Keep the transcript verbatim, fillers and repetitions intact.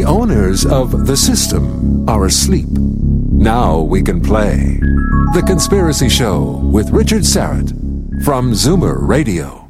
owners of the system are asleep. Now we can play The Conspiracy Show with Richard Syrett from Zoomer Radio.